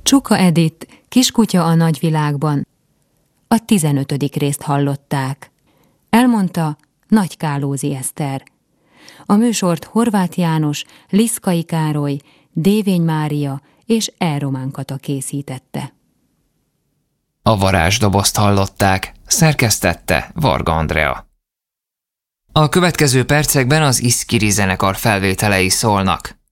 Csuka Edith, Kiskutya a nagyvilágban. A 15. részt hallották. Elmondta Nagy Kálózi Eszter. A műsort Horváth János, Liszkai Károly, Dévény Mária és E. Román Kata készítette. A varázsdobozt hallották, szerkesztette Varga Andrea. A következő percekben az Iszkiri zenekar felvételei szólnak.